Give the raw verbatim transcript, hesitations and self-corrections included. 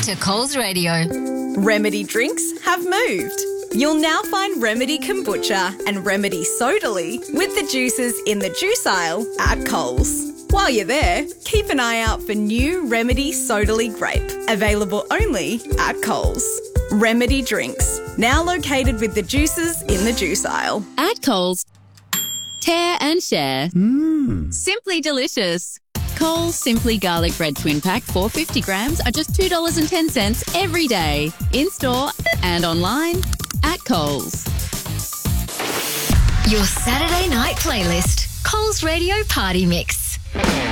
to Coles Radio. Remedy drinks have moved. You'll now find Remedy Kombucha and Remedy Sodally with the juices in the juice aisle at Coles. While you're there, keep an eye out for new Remedy Sodally Grape, available only at Coles. Remedy drinks, now located with the juices in the juice aisle. At Coles, tear and share. Mmm. Simply delicious. Coles Simply Garlic Bread Twin Pack four hundred fifty grams are just two dollars and ten cents every day. In-store and online at Coles. Your Saturday night playlist, Coles Radio Party Mix.